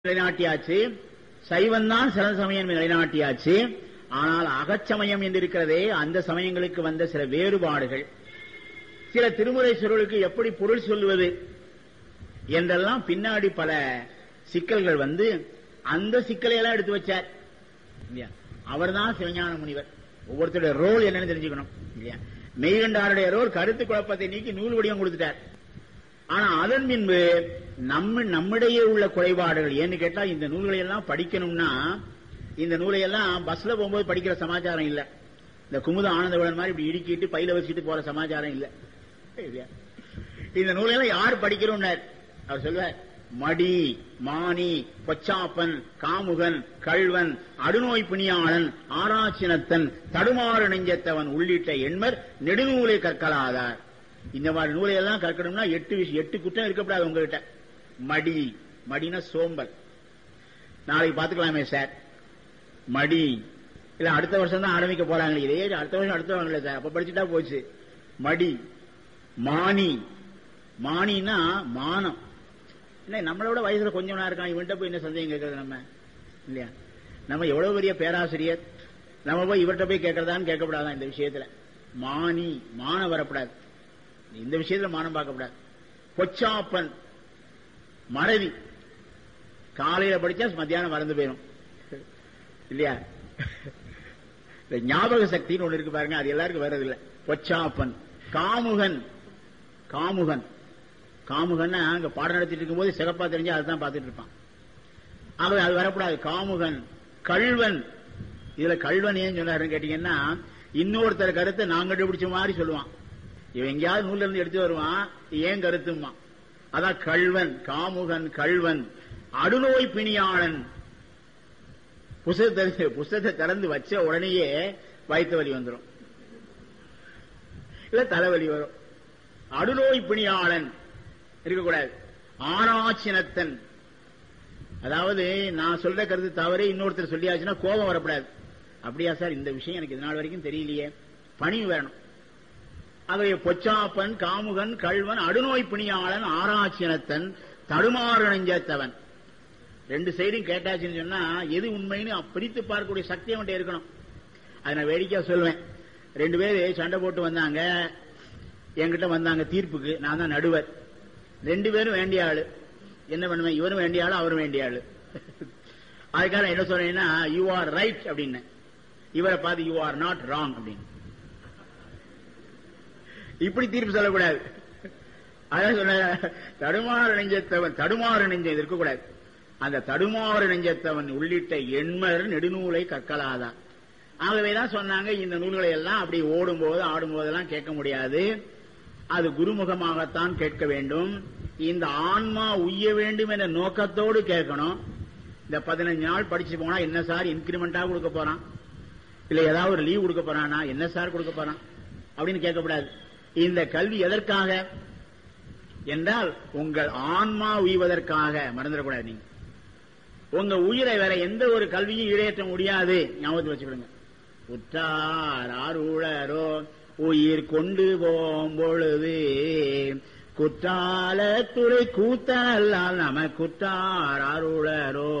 நிலைநாட்டியாச்சு, சைவந்தான் சிறந்த சமயம் நிலைநாட்டியாச்சு. ஆனால் அகச்சமயம் என்று இருக்கிறதே, அந்த சமயங்களுக்கு வந்த சில வேறுபாடுகள், சில திருமுறை சொற்களுக்கு எப்படி பொருள் சொல்லுவது என்றெல்லாம் பின்னாடி பல சிக்கல்கள் வந்து அந்த சிக்கலை எல்லாம் எடுத்து வச்சார். அவர் தான் சிவஞான முனிவர். ஒவ்வொருத்தருடைய ரோல் என்னன்னு தெரிஞ்சுக்கணும் இல்லையா? மெய்கண்டாருடைய ரோல் கருத்து குழப்பத்தை நீக்கி நூல் வடிவம் கொடுத்துட்டார். ஆனா அதன் பின்பு நம்மிடையே உள்ள குறைபாடுகள் ஏன்னு கேட்டா, இந்த நூல்களை எல்லாம் படிக்கணும்னா, இந்த நூலை எல்லாம் பஸ்ல போகும்போது படிக்கிற சமாச்சாரம் இல்ல. இந்த குமுத ஆனந்தவளன் மாதிரி இப்படி இடுக்கிட்டு பையில வச்சுட்டு போற சமாச்சாரம் இல்ல. இந்த நூலையெல்லாம் யார் படிக்கிறோம்னார். அவர் சொல்வார், மடி, மானி, பொச்சாப்பன், காமுகன், கள்வன், அடுநோய் பிணியாளன், ஆராய்ச்சினத்தன், தடுமாறு நெஞ்சத்தவன் உள்ளிட்ட எண்மர் நெடுநூலை கற்கலாதார். இந்த மாதிரி நூலை எல்லாம் கற்கணும்னா 8 குற்றம் இருக்கப்படாது உங்ககிட்ட. மடி, மடினா சோம்பல். நாளைக்கு பாத்துக்கலாமே சார், மடி இல்ல அடுத்த வருஷம் தான் ஆரம்பிக்க போறாங்களே, இதே அடுத்த வருஷம் அடுத்தவங்களே சார், அப்ப படிச்சுட்டா போச்சு. மடி, மானி, மானினா மானம். இல்ல நம்மளோட வயசுல கொஞ்சம் நாள் இருக்கான், இவன்ட்ட போய் என்ன சந்தேகம் கேட்கறது நம்ம இல்லையா? நம்ம எவ்வளவு பெரிய பேராசிரியர், நம்ம போய் இவர்கிட்ட போய் கேட்கறதான்னு கேட்கப்படாதான். இந்த விஷயத்துல மானி, மானம் வரப்படாது. இந்த விஷயத்துல மானம் பார்க்கப்படாது. பொச்சாப்பன், மறதி. காலையில படிச்சா மத்தியானம் மறந்து போயிடும் இல்லையா? ஞாபக சக்தின்னு ஒண்ணு இருக்கு பாருங்க, அது எல்லாருக்கும் வர்றது இல்ல. பொச்சாப்பன். காமுகன், காமுகன், காமுகன்னா அங்க பாடம் நடத்திட்டு இருக்கும் போது சிறப்பா தெரிஞ்சா அதுதான் பார்த்துட்டு இருப்பான். ஆகவே அது வரக்கூடாது. காமுகன். கள்வன். இதுல கள்வன் ஏன் சொன்னாருன்னு கேட்டீங்கன்னா, இன்னொருத்தர் கருத்தை நான் கண்டுபிடிச்ச மாதிரி சொல்லுவான். இவன் எங்கேயாவது நூல்ல இருந்து எடுத்து வருவான், ஏன் கருத்துமா. அதான் கள்வன், காமுகன், கள்வன். அடுநோய் பிணியாளன். புஸ்தகத்தை திறந்து வச்ச உடனேயே வயிற்று வலி வந்துடும், இல்ல தலைவலி வரும். அடுநோய் பிணியாளன் இருக்கக்கூடாது. ஆராய்ச்சினத்தன், அதாவது நான் சொல்ற கருத்து தவறு இன்னொருத்தர் சொல்லியாச்சுன்னா கோபம் வரக்கூடாது. அப்படியா சார், இந்த விஷயம் எனக்கு இது நாள் வரைக்கும் தெரியலையே, பணிவு வரணும். ஆகவே பொச்சாப்பன், காமுகன், கள்வன், அடுநோய் பிணியாளன், ஆராய்ச்சினத்தன், தடுமாறு நெஞ்சத்தவன். 2 சைடும் கேட்டாச்சுன்னு சொன்னா எது உண்மைன்னு பிரித்து பார்க்கக்கூடிய சக்தி அவன்கிட்ட இருக்கணும். அதை நான் வேடிக்கையா சொல்லுவேன். 2 பேரு சண்டை போட்டு வந்தாங்க, என்கிட்ட வந்தாங்க தீர்ப்புக்கு. நான் தான் நடுவர். 2 பேரும் வேண்டிய ஆளு. என்ன பண்ணுவேன், இவரும் வேண்டிய ஆளு, அவரும் வேண்டிய ஆளு. அதுக்காக என்ன சொல்றேன்னா, யூ ஆர் ரைட் அப்படின்னு. இவரை பார்த்து யூ ஆர் நாட் ராங் அப்படின்னு. இப்படி தீர்ப்பு சொல்லக்கூடாது. அதான் சொன்ன தடுமாறு நெஞ்சத்தவன், தடுமாறு நெஞ்சம் இருக்கக்கூடாது. அந்த தடுமாறு நெஞ்சத்தவன் உள்ளிட்ட எண்மர் நெடுநூலை கற்கலாதான். ஆகவேதான் சொன்னாங்க, இந்த நூல்களை எல்லாம் அப்படி ஓடும்போது ஆடும்போதெல்லாம் கேட்க முடியாது, அது குருமுகமாகத்தான் கேட்க வேண்டும். இந்த ஆன்மா உய்ய வேண்டும் என்ற நோக்கத்தோடு கேட்கணும். இந்த 15 நாள் படிச்சு போனா என்ன சார் இன்கிரிமெண்டா கொடுக்க போறான், இல்ல ஏதாவது ஒரு லீவ் கொடுக்க போறானா, என்ன சார் கொடுக்க போறான் அப்படின்னு கேட்கக்கூடாது. இந்த கல்வி எதற்காக என்றால் உங்கள் ஆன்மா உய்வதற்காக. மறந்துடக்கூடாது. நீங்க உங்க உயிரை வேற எந்த ஒரு கல்வியும் ஈடேற்ற முடியாது, ஞாபகத்தில் வச்சுக்கிடுங்க. உற்றார் ஆருளரோ உயிர் கொண்டு போம்பொழுது குற்றால துறை கூத்தல்லால் நம குற்றார் ஆருளரோ.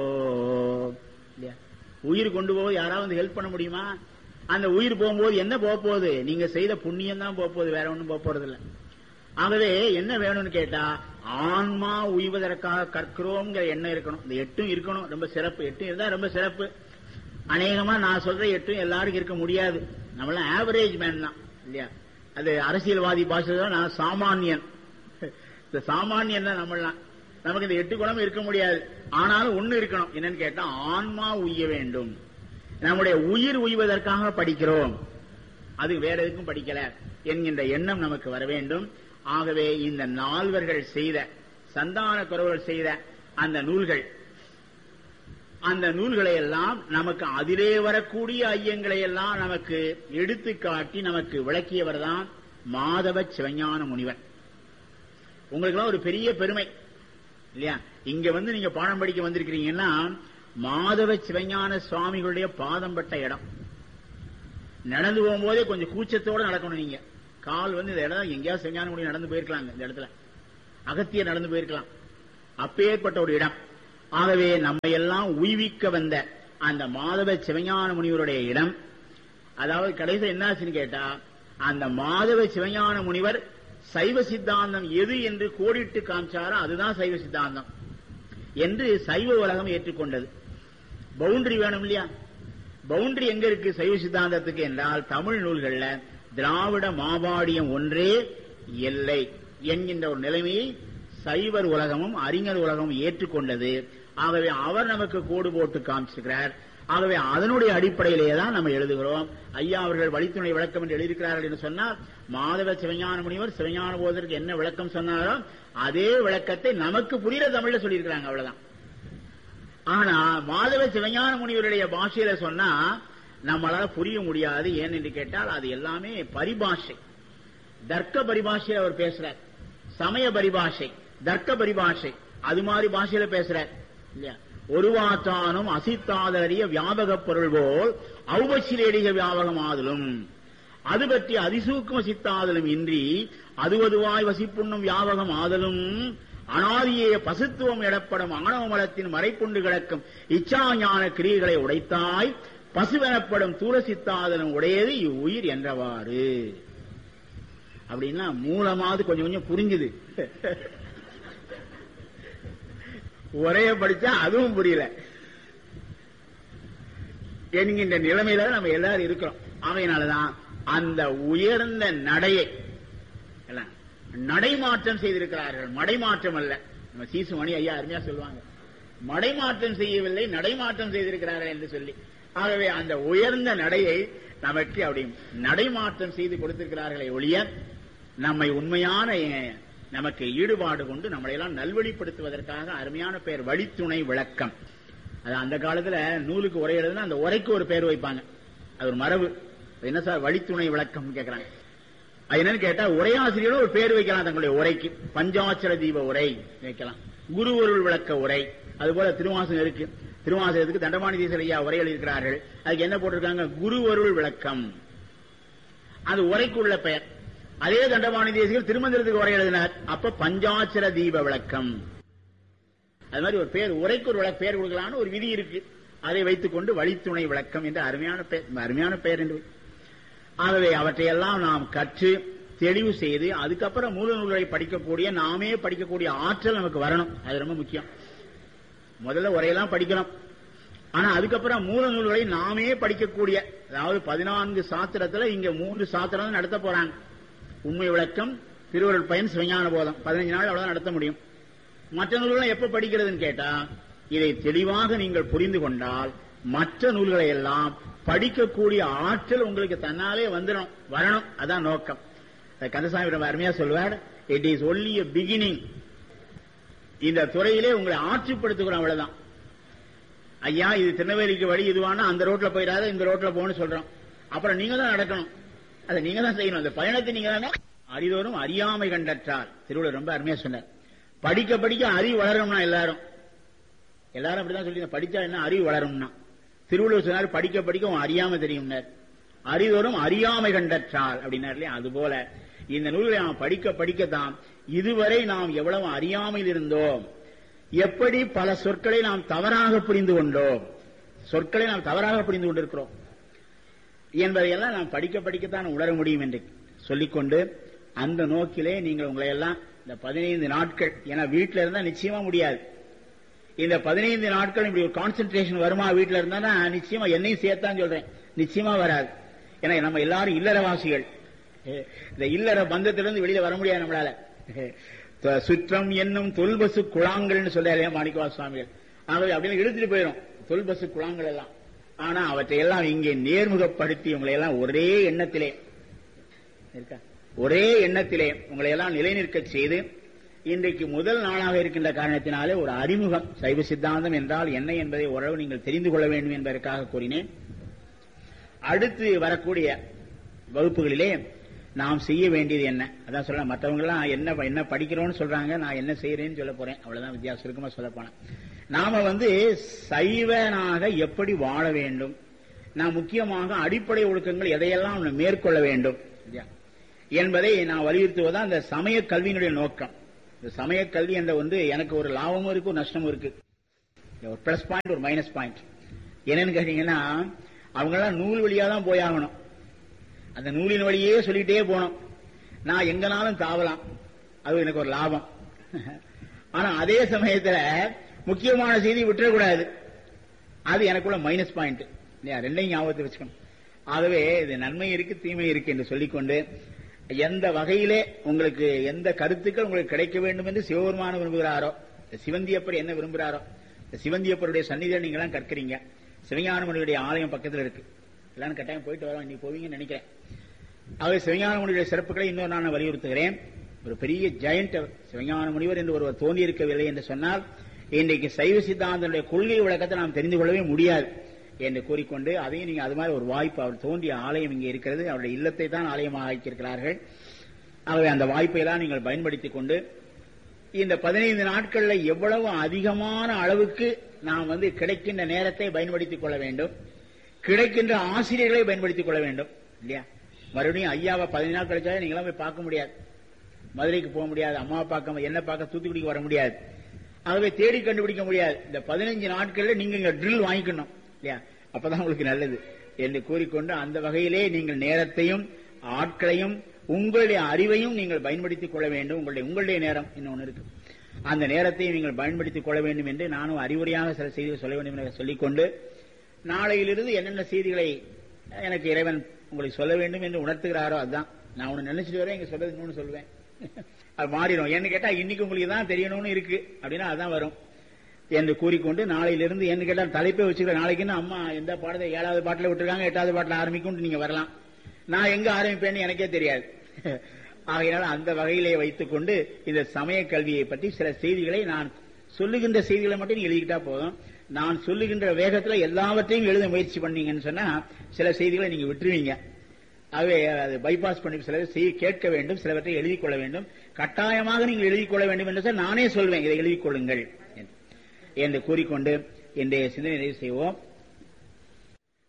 உயிர் கொண்டு போக யாராவது ஹெல்ப் பண்ண முடியுமா? அந்த உயிர் போகும்போது என்ன போக போகுது? நீங்க செய்த புண்ணியம் தான் போக போகுது, வேற ஒன்றும் போக போறது இல்லை. ஆகவே என்ன வேணும்னு கேட்டா, ஆன்மா உய்வதற்காக கற்கிறோம்ங்கிற எண்ணம் இருக்கணும். இந்த 8 இருக்கணும், ரொம்ப சிறப்பு. 8 இருந்தா ரொம்ப சிறப்பு. அநேகமா நான் சொல்ற 8 எல்லாருக்கும் இருக்க முடியாது. நம்மளாம் ஆவரேஜ் மேன் தான் இல்லையா? அது அரசியல்வாதி பாஷை, நான் சாமானியன். இந்த சாமானியன் தான் நம்மளாம். நமக்கு இந்த 8 குணம் இருக்க முடியாது. ஆனாலும் ஒண்ணு இருக்கணும், என்னன்னு கேட்டா ஆன்மா உய்ய வேண்டும். நம்முடைய உயிர் உய்வதற்காக படிக்கிறோம், அது வேற எதுக்கும் படிக்கல என்கின்ற எண்ணம் நமக்கு வர வேண்டும். ஆகவே இந்த நால்வர்கள் செய்த, சந்தான குரவர்கள் செய்த அந்த நூல்கள், அந்த நூல்களை எல்லாம் நமக்கு அதிலே வரக்கூடிய ஐயங்களை எல்லாம் நமக்கு எடுத்து காட்டி நமக்கு விளக்கியவர் தான் மாதவ சிவஞான முனிவர். உங்களுக்கெல்லாம் ஒரு பெரிய பெருமை இல்லையா? இங்க வந்து நீங்க பாடம் படிக்க வந்திருக்கிறீங்கன்னா, மாதவ சிவஞான சுவாமிகளுடைய பாதம் பட்ட இடம். நடந்து போகும்போதே கொஞ்சம் கூச்சத்தோடு நடக்கணும். நீங்க கால் வந்து இந்த இடம் எங்கேயாவது சிவஞான முனிவர் நடந்து போயிருக்கலாங்க, இந்த இடத்துல அகத்தியர் நடந்து போயிருக்கலாம், அப்பேற்பட்ட ஒரு இடம். ஆகவே நம்ம எல்லாம் உய்விக்க வந்த அந்த மாதவ சிவஞான முனிவருடைய இடம், அதாவது கடைசியில் என்ன ஆச்சுன்னு கேட்டா, அந்த மாதவ சிவஞான முனிவர் சைவ சித்தாந்தம் எது என்று கோடிட்டு காமிச்சாரோ அதுதான் சைவ சித்தாந்தம் என்று சைவ உலகம் ஏற்றுக்கொண்டது. பவுண்டரி வேணும் இல்லையா? பவுண்டரி எங்க இருக்கு சைவ சித்தாந்தத்துக்கு என்றால், தமிழ் நூல்கள்ல திராவிட மாபாடியம் ஒன்றே எல்லை என்கின்ற ஒரு நிலைமையை சைவர் உலகமும் அறிஞர் உலகமும் ஏற்றுக்கொண்டது. ஆகவே அவர் நமக்கு கோடு போட்டு காமிச்சிருக்கிறார். ஆகவே அதனுடைய அடிப்படையிலேயே தான் நம்ம எழுதுகிறோம். ஐயா அவர்கள் வழித்துணை விளக்கம் என்று எழுதியிருக்கிறார்கள் என்று சொன்னால், மாதவ சிவஞான முனிவர் சிவஞான போதற்கு என்ன விளக்கம் சொன்னாரோ அதே விளக்கத்தை நமக்கு புரிகிற தமிழ்ல சொல்லியிருக்கிறாங்க, அவ்வளவுதான். ஆனா மாதவ சிவஞான முனிவருடைய பாஷையில சொன்னா நம்மளால புரிய முடியாது. ஏன் என்று கேட்டால் அது எல்லாமே பரிபாஷை, தர்க்க பரிபாஷையில் அவர் பேசுறார். சமய பரிபாஷை, தர்க்க பரிபாஷை, அது மாதிரி பாஷையில பேசுறார் இல்லையா? ஒருவாற்றானும் அசித்தாதறிய வியாபக பொருள் போல் ஔபசிலேடிக வியாபகம் ஆதலும், அது பற்றி அதிசூக்கும சித்தாதலும் இன்றி அதுவதுவாய் வசிப்புண்ணும் வியாபகம் ஆதலும், அனாதியே பசுத்துவம் எனப்படும் ஆணவ மலத்தின் மறைப்புண்டு கிடக்கும் இச்சா ஞான கிரியைகளை உடைத்தாய் பசுவெனப்படும் தூர சித்தாதலும் உடையது இவ்வுயிர் என்றவாறு. அப்படின்னா மூலமாவது கொஞ்சம் கொஞ்சம் புரிஞ்சுது. ஒரே படிச்சா அதுவும் புரியல என்கின்ற நிலைமையில நம்ம எல்லாரும் இருக்கிறோம். அவையினாலதான் அந்த உயர்ந்த நடையை நடைமாற்றம் செய்திருக்கிறார்கள். மடைமாற்றம் அல்ல. நம்ம சீசுமணி ஐயா அருமையா சொல்லுவாங்க, மடைமாற்றம் செய்யவில்லை நடைமாற்றம் செய்திருக்கிறார்கள் என்று சொல்லி. ஆகவே அந்த உயர்ந்த நடையை நமக்கு அப்படி நடைமாற்றம் செய்து கொடுத்திருக்கிறார்களே ஒழிய, நம்மை உண்மையான நமக்கு ஈடுபாடு கொண்டு நம்மளை எல்லாம் நல்வழிப்படுத்துவதற்காக அருமையான பெயர் வழித்துணை விளக்கம். அது அந்த காலத்துல நூலுக்கு உரை எழுதுனா அந்த உரைக்கு ஒரு பெயர் வைப்பாங்க, அது ஒரு மரபு. என்ன சார் வழித்துணை விளக்கம் கேட்கிறாங்க. அது என்னன்னு கேட்டா, உரையாசிரியரும் ஒரு பேர் வைக்கலாம் தங்களுடைய உரைக்கு. பஞ்சாட்சர தீப உரை வைக்கலாம், குருவருள் விளக்க உரை. அதுபோல திருவாசகம் இருக்கு, திருவாசகத்துக்கு தண்டபாணி தீசர் ஐயா உரை எழுதியிருக்கிறார்கள். அதுக்கு என்ன போட்டிருக்காங்க, குருவருள் விளக்கம். அது உரைக்குள்ள பெயர். அதே தண்டபாணி தேசிகர் திருமந்திரத்துக்கு உரை எழுதினார், அப்ப பஞ்சாட்சர தீப விளக்கம். அது மாதிரி ஒரு பேர், உரைக்கு ஒரு பேர் கொடுக்கலான்னு ஒரு விதி இருக்கு. அதை வைத்துக் கொண்டு வழித்துணை விளக்கம் என்ற அருமையான பெயர் என்று. ஆகவே அவற்றையெல்லாம் நாம் கற்று தெளிவு செய்து அதுக்கப்புறம் மூல நூல்களை படிக்கக்கூடிய, நாமே படிக்கக்கூடிய ஆற்றல் நமக்கு வரணும். அது ரொம்ப முக்கியம். முதல்ல உரையெல்லாம் படிக்கணும், ஆனா அதுக்கப்புறம் மூல நூல்களை நாமே படிக்கக்கூடிய, அதாவது 14 சாத்திரத்துல இங்க 3 சாத்திரம் நடத்த போறாங்க. உண்மை விளக்கம், திருவருள் பயன், சிவஞான போதம். 15 நாள் அவ்வளவுதான் நடத்த முடியும். மற்ற நூல்களை எப்ப படிக்கிறதுன்னு கேட்டா, இதை தெளிவாக நீங்கள் புரிந்து கொண்டால் மற்ற நூல்களை எல்லாம் படிக்கக்கூடிய ஆற்றல் உங்களுக்கு தன்னாலே வரணும். அதான் நோக்கம். கந்தசாமி ரொம்ப அருமையா சொல்வார், it is only a beginning. இந்த துறையிலே உங்களை ஆட்சிப்படுத்துகிறோம், அவ்வளவுதான். ஐயா இது திருநெல்வேலிக்கு வழி இதுவானா அந்த ரோட்ல போயிடாத இந்த ரோட்ல போன்னு சொல்றோம். அப்புறம் நீங்க தான் நடக்கணும், அதை நீங்க தான் செய்யணும். அந்த பயணத்தை நீங்க தான். அறிதோறும் அறியாமை கண்டற்றார் திருவள்ளுவர் ரொம்ப அருமையா சொன்னார். படிக்க படிக்க அறிவு வளரும்னா எல்லாரும் அப்படிதான் சொல்லி, படிச்சா என்ன அறிவு வளரும்னா. திருவள்ளுவர் சொன்னார், படிக்க படிக்க உன் அறியாம தெரியும். அறிதோறும் அறியாமை கண்டற்றால் அப்படின்னார் இல்லையா? அதுபோல இந்த நூல்களை நாம் படிக்க படிக்கத்தான் இதுவரை நாம் எவ்வளவு அறியாமையில் இருந்தோம், எப்படி பல சொற்களை நாம் தவறாக புரிந்து கொண்டோம், சொற்களை நாம் தவறாக புரிந்து கொண்டிருக்கிறோம் என்பதையெல்லாம் நாம் படிக்க படிக்கத்தான் உணர முடியும் என்று சொல்லிக்கொண்டு, அந்த நோக்கிலே நீங்கள் உங்களை எல்லாம் இந்த 15 நாட்கள், ஏன்னா வீட்டில இருந்தா நிச்சயமா முடியாது. இந்த 15 நாட்கள் இப்படி ஒரு கான்சென்ட்ரேஷன் வருமா வீட்டில இருந்தா? நிச்சயமா என்னையும் சேர்த்தான் சொல்றேன், நிச்சயமா வராது. ஏன்னா நம்ம எல்லாரும் இல்லறவாசிகள். இந்த இல்லற பந்தத்திலிருந்து வெளியில வர முடியாது நம்மளால. சுற்றம் என்னும் தொல்பசு குழாங்கள்னு சொல்றாரு மாணிக்கவாச சுவாமிகள். ஆகவே அப்படின்னு இழுத்துட்டு போயிடும் தொல்பசு குழாங்கள் எல்லாம். ஆனா அவற்றையெல்லாம் இங்கே நேர்முகப்படுத்தி உங்களை எல்லாம் ஒரே எண்ணத்திலே உங்களை எல்லாம் நிலைநிற்க செய்து, இன்றைக்கு முதல் நாளாக இருக்கின்ற காரணத்தினாலே ஒரு அறிமுகம், சைவ சித்தாந்தம் என்றால் என்ன என்பதை ஓரளவு நீங்கள் தெரிந்து கொள்ள வேண்டும் என்பதற்காக கூறினேன். அடுத்து வரக்கூடிய வகுப்புகளிலே நாம் செய்ய வேண்டியது என்ன, அதான் சொல்ல. மற்றவங்க எல்லாம் என்ன படிக்கிறோம்னு சொல்றாங்க, நான் என்ன செய்யறேன்னு சொல்ல போறேன், அவ்வளவுதான் வித்தியாசம். சுருக்கமா சொல்ல போனேன், நாம சைவனாக எப்படி வாழ வேண்டும், நாம் முக்கியமாக அடிப்படை ஒழுக்கங்கள் எதையெல்லாம் மேற்கொள்ள வேண்டும் என்பதை நான் வலியுறுத்துவதான் இந்த சமய கல்வியினுடைய நோக்கம். இந்த சமய கல்வி என்ற எனக்கு ஒரு லாபமும் இருக்கு, ஒரு நஷ்டமும் இருக்கு. ஒரு பிளஸ் பாயிண்ட் ஒரு மைனஸ் பாயிண்ட். என்னன்னு கேட்டீங்கன்னா, அவங்க எல்லாம் நூல் வழியா தான் போயாகணும். அந்த நூலின் வழியே சொல்லிட்டே போனோம். நான் எங்கனாலும் தாவலாம், அது எனக்கு ஒரு லாபம். ஆனா அதே சமயத்துல முக்கியமான செய்தி விட்டுறக்கூடாது, அது எனக்குள்ள மைனஸ் பாயிண்ட். ரெண்டையும் ஞாபகத்தை வச்சுக்கணும். ஆகவே இது நன்மை இருக்கு தீமை இருக்கு என்று சொல்லிக்கொண்டு, எந்த வகையிலே உங்களுக்கு எந்த கருத்துக்கள் உங்களுக்கு கிடைக்க வேண்டும் என்று சிவபெருமான விரும்புகிறாரோ, சிவந்தியப்பர் என்ன விரும்புகிறாரோ, சிவந்தியப்பருடைய சன்னிதியை நீங்க எல்லாம் கற்கிறீங்க. சிவஞானமுனியுடைய ஆலயம் பக்கத்தில் இருக்கு, எல்லாரும் கட்டாயம் போயிட்டு வரோம், இன்னைக்கு போவீங்கன்னு நினைக்கிறேன். ஆகவே சிவஞானமுனியுடைய சிறப்புகளை இன்னொரு நான் வலியுறுத்துகிறேன். ஒரு பெரிய ஜெயண்ட் சிவஞான முனிவர் என்று ஒருவர் தோன்றியிருக்கவில்லை என்று சொன்னால் இன்றைக்கு சைவ சித்தாந்தனுடைய கொள்கை விளக்கத்தை நாம் தெரிந்து கொள்ளவே முடியாது என்று கூறிக்கொண்டு, அதையும் நீங்க அது மாதிரி ஒரு வாய்ப்பு, அவர் தோன்றிய ஆலயம் இங்கே இருக்கிறது, அவருடைய இல்லத்தை தான் ஆலயமாக ஆக்கியிருக்கிறார்கள். ஆகவே அந்த வாய்ப்பை எல்லாம் நீங்கள் பயன்படுத்திக் கொண்டு இந்த 15 நாட்கள்ல எவ்வளவு அதிகமான அளவுக்கு நாம் கிடைக்கின்ற நேரத்தை பயன்படுத்திக் கொள்ள வேண்டும், கிடைக்கின்ற ஆசிரியர்களை பயன்படுத்திக் கொள்ள வேண்டும் இல்லையா? மறுபடியும் ஐயாவை 15 நாள் கழிச்சாலும் நீங்களாம் போய் பார்க்க முடியாது, மதுரைக்கு போக முடியாது, அம்மாவை பார்க்க, என்ன பார்க்க தூத்துக்குடிக்கு வர முடியாது. ஆகவே தேடி கண்டுபிடிக்க முடியாது. இந்த 15 நாட்கள்ல நீங்க இங்க ட்ரில் வாங்கிக்கணும் இல்லையா? அப்பதான் உங்களுக்கு நல்லது என்று கூறிக்கொண்டு, அந்த வகையிலே நீங்கள் நேரத்தையும் ஆட்களையும் உங்களுடைய அறிவையும் நீங்கள் பயன்படுத்திக் கொள்ள வேண்டும். உங்களுடைய நேரம் இன்னொன்னு இருக்கு, அந்த நேரத்தையும் நீங்கள் பயன்படுத்திக் கொள்ள வேண்டும் என்று நானும் அறிவுரையாக சில செய்திகள் சொல்ல வேண்டும் என சொல்லிக்கொண்டு, நாளையிலிருந்து என்னென்ன செய்திகளை எனக்கு இறைவன் உங்களுக்கு சொல்ல வேண்டும் என்று உணர்த்துகிறாரோ அதுதான். நான் ஒண்ணு நினைச்சிட்டு வரேன், இங்க சொல்றது இன்னொன்னு சொல்லுவேன், அது மாறிடும். ஏன்னு கேட்டா இன்னைக்கு உங்களுக்கு தான் தெரியணும்னு இருக்கு அப்படின்னா அதான் வரும் என்று கூறிக்கொண்டு, நாளையிலிருந்து என்ன கேட்டால் தலைப்பே வச்சுக்கிற, நாளைக்குன்னு அம்மா எந்த பாடத்தை 7வது பாட்டில் விட்டுருக்காங்க, 8வது பாட்டில் ஆரம்பிக்கும் நீங்க வரலாம். நான் எங்க ஆரம்பிப்பேன்னு எனக்கே தெரியாது. ஆகையினால அந்த வகையிலே வைத்துக் கொண்டு இந்த சமய கல்வியை பற்றி சில செய்திகளை, நான் சொல்லுகின்ற செய்திகளை மட்டும் நீங்க எழுதிக்கிட்டா போதும். நான் சொல்லுகின்ற வேகத்துல எல்லாவற்றையும் எழுத முயற்சி பண்ணீங்கன்னு சொன்னா சில செய்திகளை நீங்க விட்டுருவீங்க. ஆகவே அது பைபாஸ் பண்ணி சில கேட்க வேண்டும், சிலவற்றை எழுதிக் கொள்ள வேண்டும். கட்டாயமாக நீங்கள் எழுதிக் கொள்ள வேண்டும் என்று நானே சொல்வேன், இதை எழுதிக் கொள்ளுங்கள் என்று கூறிக்கொண்டு இன்றைய சிந்தனை நிறைவு செய்வோம்.